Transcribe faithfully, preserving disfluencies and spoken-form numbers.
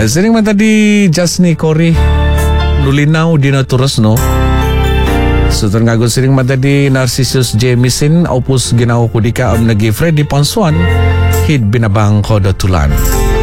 Sering man tadi just ni Cory Lulinaw di naturas no. So tengah sering man tadi Narcissus Jamieson opus ginaw ko di ka am nagi Freddy Ponsuan hid binabang ko datulan.